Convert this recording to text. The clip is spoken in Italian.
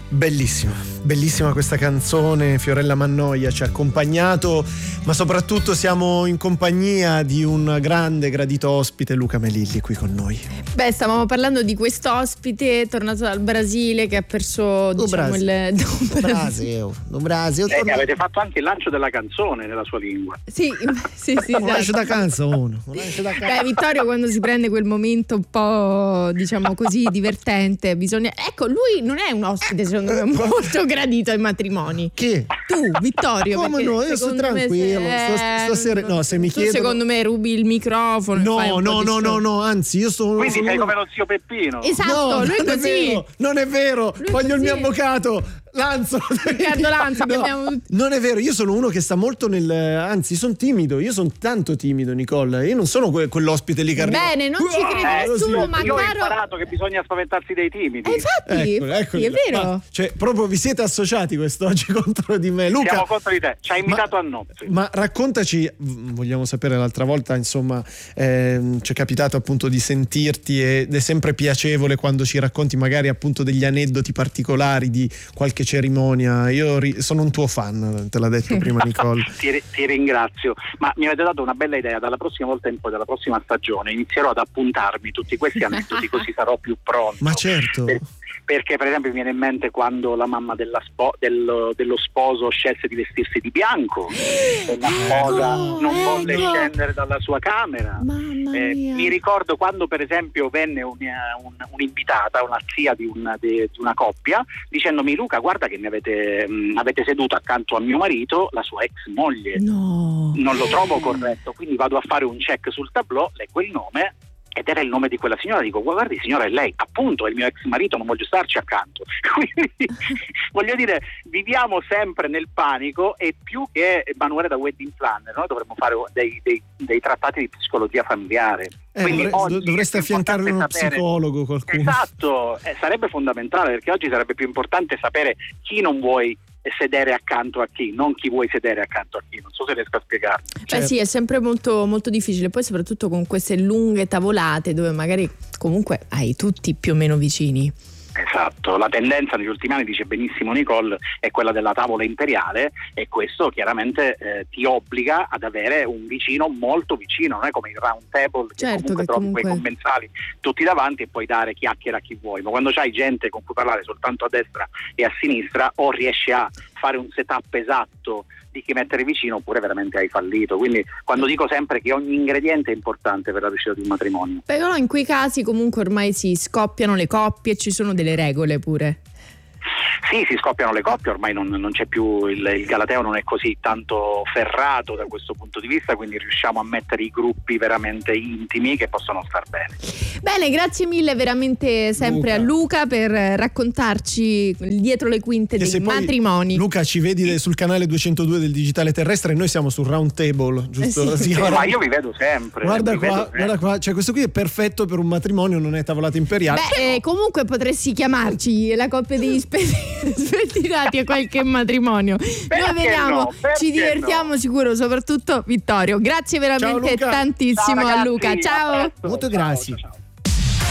Bellissima questa canzone. Fiorella Mannoia ci ha accompagnato, ma soprattutto siamo in compagnia di un grande gradito ospite, Luca Melilli, qui con noi. Beh, stavamo parlando di quest'ospite tornato dal Brasile che ha perso Do Brasil. Avete fatto anche il lancio della canzone nella sua lingua. Sì, Un lancio da canzone. Beh, Vittorio, quando si prende quel momento un po', diciamo così, divertente, bisogna... Ecco, lui non è un ospite, secondo me, molto gradito ai matrimoni. Chi? Tu, Vittorio. Come no? Io sto tranquillo. Stasera, no, se mi chiedono... secondo me rubi il microfono. No, anzi, io sto... Quindi sei come lo zio Peppino. Esatto, lui non così. Non è vero. Voglio il mio avvocato. Lanzo. Riccardo Lanzo, non è vero, io sono uno che sta molto anzi sono timido, io sono tanto timido, Nicole, io non sono quell'ospite lì che arriva. Bene, non ci crede nessuno, ma io ho caro... imparato che bisogna spaventarsi dei timidi. Infatti, Ecco, è vero. Cioè, proprio vi siete associati quest'oggi contro di me. Luca, siamo contro di te, ci hai invitato a nozze. Ma raccontaci, vogliamo sapere, l'altra volta insomma ci è capitato appunto di sentirti ed è sempre piacevole quando ci racconti magari appunto degli aneddoti particolari di qualche cerimonia. Io sono un tuo fan, te l'ha detto prima Nicole. Ti ringrazio, ma mi avete dato una bella idea. Dalla prossima volta in poi, dalla prossima stagione, inizierò ad appuntarmi tutti questi aneddoti, così sarò più pronto. Ma certo. Perché per esempio mi viene in mente quando la mamma dello sposo scelse di vestirsi di bianco e la sposa non volle scendere dalla sua camera. Mamma mia. Mi ricordo quando per esempio venne un'invitata, una zia di una coppia, dicendomi: Luca, guarda che mi avete seduto accanto a mio marito la sua ex moglie. No. Non lo trovo corretto, quindi vado a fare un check sul tableau, leggo il nome ed era il nome di quella signora. Dico: guardi signora, è lei, appunto, è il mio ex marito, non voglio starci accanto. Quindi voglio dire, viviamo sempre nel panico, e più che manuale da wedding planner noi dovremmo fare dei trattati di psicologia familiare. Quindi dovreste affiancarvi uno psicologo, qualcuno. Esatto, sarebbe fondamentale, perché oggi sarebbe più importante sapere chi non vuoi sedere accanto a chi, non chi vuoi sedere accanto a chi. Non so se riesco a spiegarmi. Beh sì, è sempre molto, molto difficile, poi soprattutto con queste lunghe tavolate dove magari comunque hai tutti più o meno vicini. Esatto, la tendenza negli ultimi anni, dice benissimo Nicole, è quella della tavola imperiale, e questo chiaramente ti obbliga ad avere un vicino molto vicino, non è come il round table, certo, che trovi quei commensali tutti davanti e puoi dare chiacchiera a chi vuoi, ma quando c'hai gente con cui parlare soltanto a destra e a sinistra, o riesci a fare un setup esatto di chi mettere vicino, oppure veramente hai fallito. Quindi quando dico sempre che ogni ingrediente è importante per la riuscita di un matrimonio. Però in quei casi comunque ormai si scoppiano le coppie, ci sono delle regole pure. Sì, si scoppiano le coppie, ormai non c'è più il Galateo, non è così tanto ferrato da questo punto di vista, quindi riusciamo a mettere i gruppi veramente intimi che possono star bene. Bene, grazie mille veramente sempre a Luca per raccontarci dietro le quinte dei matrimoni. Luca, ci vedi sul canale 202 del Digitale Terrestre, e noi siamo sul round table, giusto? Sì. Ma io vi vedo sempre. Guarda qua, cioè questo qui è perfetto per un matrimonio, non è tavolata imperiale. Beh, comunque potresti chiamarci la coppia degli spettinati a qualche matrimonio. Noi vediamo, ci divertiamo sicuro, soprattutto Vittorio. Grazie veramente tantissimo a Luca. Ciao. Molto grazie. Ciao.